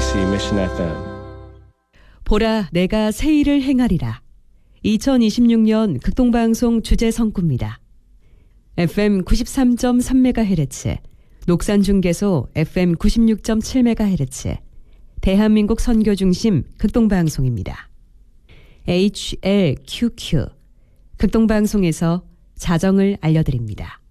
KBC Mission FM. 보라, 내가 새 일을 행하리라. 2026년 극동방송 주제 성구입니다. FM 93.3MHz, 녹산중계소 FM 96.7MHz, 대한민국 선교중심 극동방송입니다. HLQQ, 극동방송에서 자정을 알려드립니다.